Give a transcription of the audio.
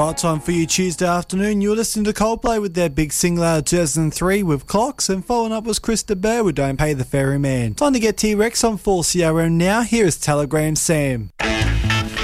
Right time for you Tuesday afternoon. You're listening to Coldplay with their big single out of 2003 with Clocks, and following up was Chris de Burgh with Don't Pay the Ferryman. Time to get T-Rex on 4CRM now. Here is Telegram Sam.